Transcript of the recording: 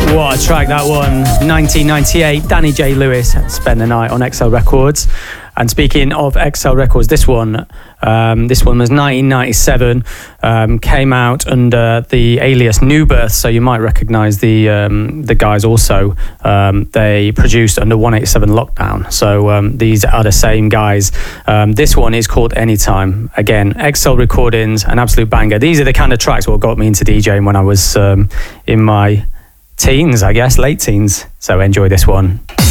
What a track that one. 1998, Danny J. Lewis, Spend the Night on XL Records. And speaking of XL Records, this one was 1997, came out under the alias New Birth, so you might recognise the guys also. They produced under 187 Lockdown, so these are the same guys. This one is called Anytime. Again, XL Recordings, an absolute banger. These are the kind of tracks what got me into DJing when I was in my teens, I guess, late teens. So enjoy this one.